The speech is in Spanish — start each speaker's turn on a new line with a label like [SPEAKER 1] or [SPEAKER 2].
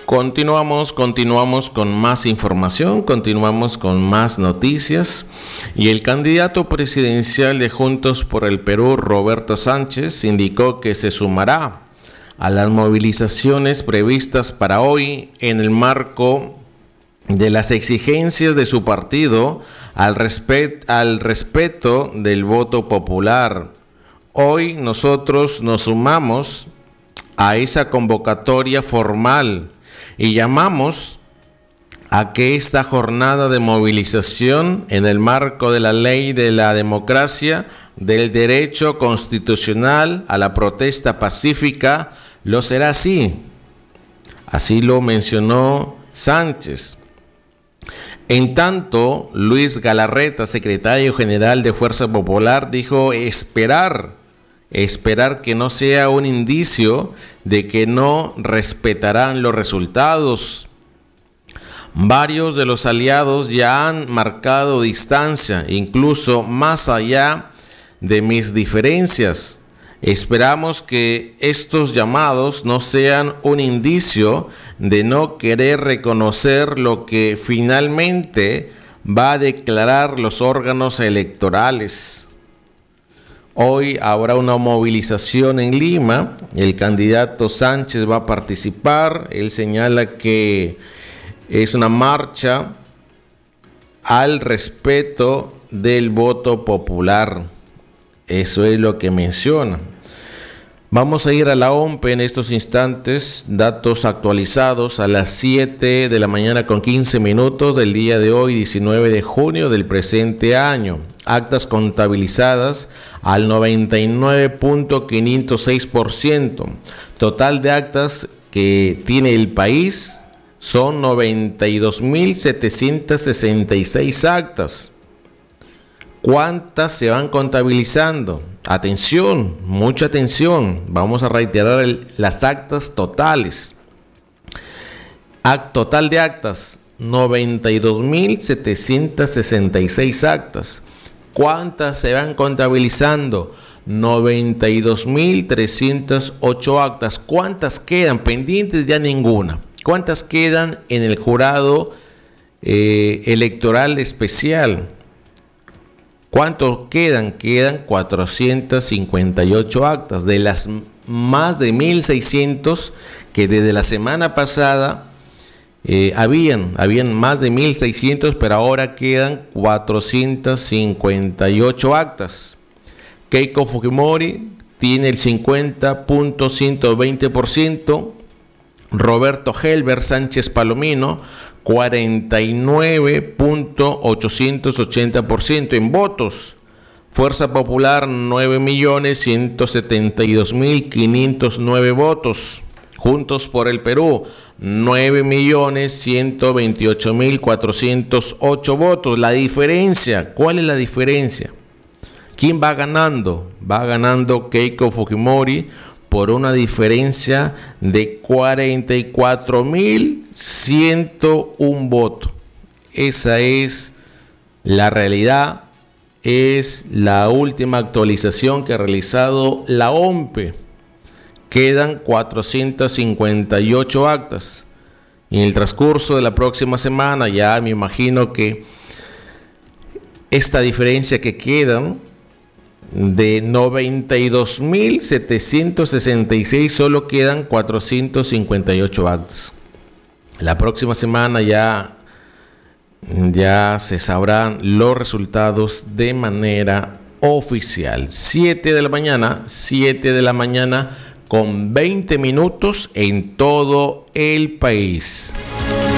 [SPEAKER 1] Continuamos con más información, continuamos con más noticias y el candidato presidencial de Juntos por el Perú, Roberto Sánchez, indicó que se sumará a las movilizaciones previstas para hoy en el marco de las exigencias de su partido al respeto del voto popular. Hoy nosotros nos sumamos a esa convocatoria formal y llamamos a que esta jornada de movilización en el marco de la ley de la democracia, del derecho constitucional a la protesta pacífica, lo será así. Así lo mencionó Sánchez. En tanto, Luis Galarreta, secretario general de Fuerza Popular, dijo esperar que no sea un indicio de que no respetarán los resultados. Varios de los aliados ya han marcado distancia, incluso más allá de mis diferencias. Esperamos que estos llamados no sean un indicio de no querer reconocer lo que finalmente va a declarar los órganos electorales. Hoy habrá una movilización en Lima, el candidato Sánchez va a participar, él señala que es una marcha al respeto del voto popular, eso es lo que menciona. Vamos a ir a la OMPE en estos instantes, datos actualizados a las 7 de la mañana con 15 minutos del día de hoy, 19 de junio del presente año. Actas contabilizadas al 99.506%. Total de actas que tiene el país son 92.766 actas. ¿Cuántas se van contabilizando? Atención, mucha atención. Vamos a reiterar las actas totales. Total de actas, 92.766 actas. ¿Cuántas se van contabilizando? 92.308 actas. ¿Cuántas quedan pendientes? Ya ninguna. ¿Cuántas quedan en el jurado electoral especial? ¿Cuántos quedan? Quedan 458 actas, de las más de 1.600 que desde la semana pasada habían más de 1.600, pero ahora quedan 458 actas. Keiko Fujimori tiene el 50.120%, Roberto Helber Sánchez Palomino 49.880%. En votos, Fuerza Popular 9.172.509 votos. Juntos por el Perú 9.128.408 votos. La diferencia, ¿cuál es la diferencia? ¿Quién va ganando? Va ganando Keiko Fujimori por una diferencia de 44.101 votos. Esa es la realidad, es la última actualización que ha realizado la OMPE. Quedan 458 actas. Y en el transcurso de la próxima semana ya me imagino que esta diferencia que quedan de 92.766 solo quedan 458 actas. La próxima semana ya se sabrán los resultados de manera oficial. 7 de la mañana con 20 minutos en todo el país.